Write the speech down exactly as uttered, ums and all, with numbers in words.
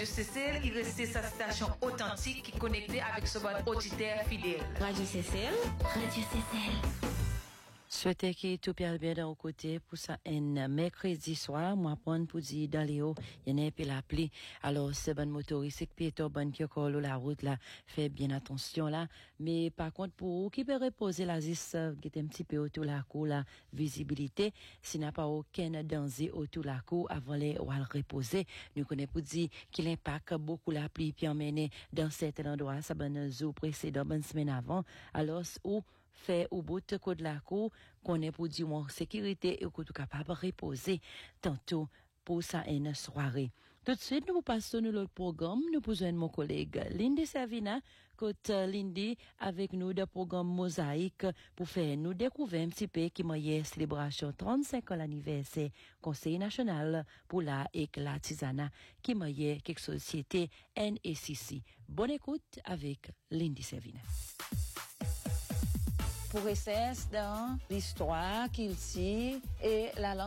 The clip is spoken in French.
Radio Cécile, il restait sa station authentique qui connectait avec ce bon auditeur fidèle. Radio Cécile, Radio Cécile. Souhaitez que tout pierre bien d'un côté pour ça un mercredi soir moi prendre pour dire dans les hauts il y en a peu la pluie alors c'est bon motoriste qui piéton bonne qui colle la route là fait bien attention là mais par contre pour qui peut reposer la zis qui est un petit peu autour la cour la visibilité s'il n'a pas aucun danger autour la cour avant les ou à reposer nous connaît pour dire qu'il impacte beaucoup la pluie puis emmener dans certains endroits ça bonne jour précédent bonne semaine avant alors où fait au bout de de la cour qu'on est pour dire en sécurité et qu'on est capable de reposer tantôt pour ça une soirée. Tout de suite, nous passons nous le programme. Nous posons mon collègue Lindy Savina, côté Lindy, avec nous le programme Mosaïque pour faire nous découvrir un petit peu qui m'a célébration trente-cinq ans l'anniversaire Conseil national pour la et l'artisanat qui m'a quelque société N S C. Bonne écoute avec Lindy Savina. Pour essayer dans l'histoire qu'il dit et la langue